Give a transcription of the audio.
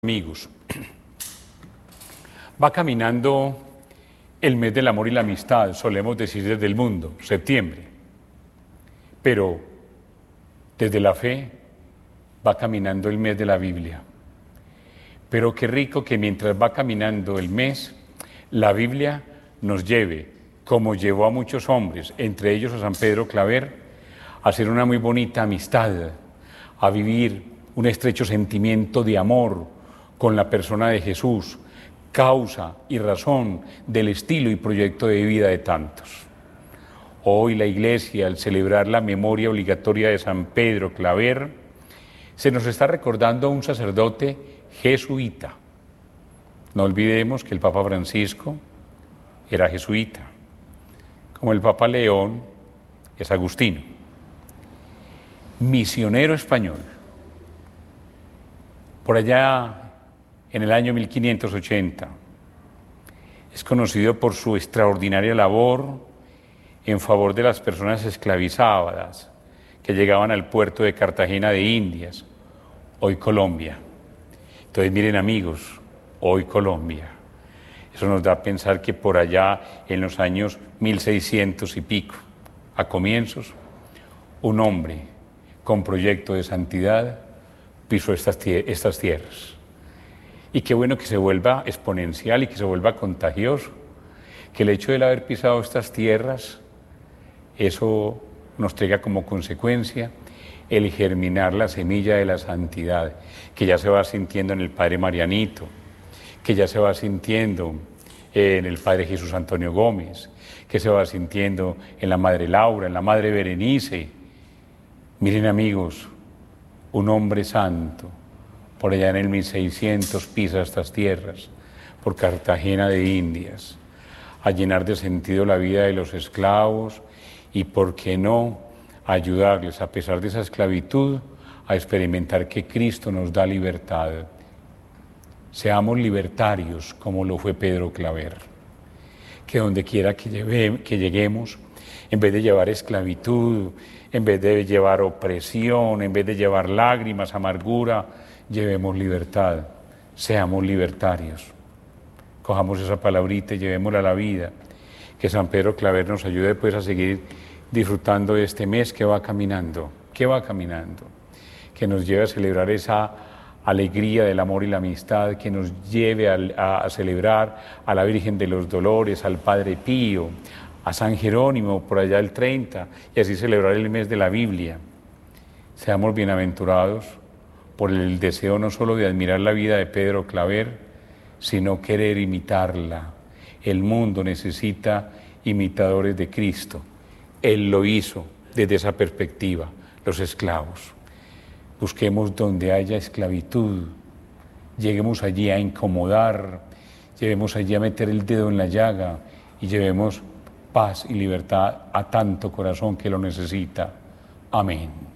Amigos, va caminando el mes del amor y la amistad, solemos decir desde el mundo, septiembre, pero desde la fe va caminando el mes de la Biblia. Pero qué rico que mientras va caminando el mes, la Biblia nos lleve, como llevó a muchos hombres, entre ellos a San Pedro Claver, a hacer una muy bonita amistad, a vivir un estrecho sentimiento de amor con la persona de Jesús, causa y razón del estilo y proyecto de vida de tantos. Hoy la Iglesia, al celebrar la memoria obligatoria de San Pedro Claver, se nos está recordando a un sacerdote jesuita. No olvidemos que el Papa Francisco era jesuita, como el Papa León es agustino, misionero español. Por allá en el año 1580, es conocido por su extraordinaria labor en favor de las personas esclavizadas que llegaban al puerto de Cartagena de Indias, hoy Colombia. Entonces miren amigos, hoy Colombia. Eso nos da a pensar que por allá en los años 1600 y pico, a comienzos, un hombre con proyecto de santidad pisó estas tierras. Y qué bueno que se vuelva exponencial y que se vuelva contagioso, que el hecho de él haber pisado estas tierras, eso nos traiga como consecuencia el germinar la semilla de la santidad, que ya se va sintiendo en el Padre Marianito, que ya se va sintiendo en el Padre Jesús Antonio Gómez, que se va sintiendo en la Madre Laura, en la Madre Berenice. Miren amigos, un hombre santo, por allá en el 1600 pisa estas tierras, por Cartagena de Indias, a llenar de sentido la vida de los esclavos y, por qué no, ayudarles, a pesar de esa esclavitud, a experimentar que Cristo nos da libertad. Seamos libertarios como lo fue Pedro Claver, que donde quiera que lleguemos, en vez de llevar esclavitud, en vez de llevar opresión, en vez de llevar lágrimas, amargura, llevemos libertad, seamos libertarios. Cojamos esa palabrita y llevémosla a la vida. Que San Pedro Claver nos ayude pues a seguir disfrutando de este mes que va caminando, que nos lleve a celebrar esa alegría del amor y la amistad, que nos lleve a celebrar a la Virgen de los Dolores, al Padre Pío, a San Jerónimo por allá el 30, y así celebrar el mes de la Biblia. Seamos bienaventurados por el deseo no solo de admirar la vida de Pedro Claver, sino querer imitarla. El mundo necesita imitadores de Cristo. Él lo hizo desde esa perspectiva, los esclavos. Busquemos donde haya esclavitud, lleguemos allí a incomodar, lleguemos allí a meter el dedo en la llaga y llevemos paz y libertad a tanto corazón que lo necesita. Amén.